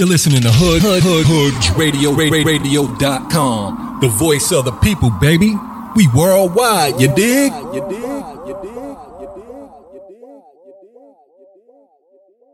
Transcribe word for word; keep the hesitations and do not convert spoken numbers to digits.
You're listening to Hood, Hood, Hood, Hood Radio, radio dot com. The voice of the people, baby. We worldwide, you dig? You dig? You dig? You dig? You dig? You dig?